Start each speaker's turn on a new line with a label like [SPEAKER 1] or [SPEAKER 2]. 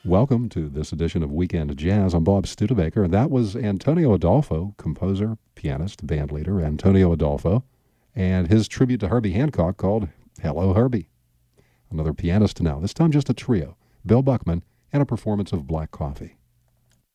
[SPEAKER 1] Welcome to this edition of Weekend Jazz. I'm Bob Studebaker, and that was Antonio Adolfo, composer, pianist, bandleader Antonio Adolfo, and his tribute to Herbie Hancock called Hello, Herbie. Another pianist now, this time just a trio, Bill Buckman, and a performance of Black Coffee.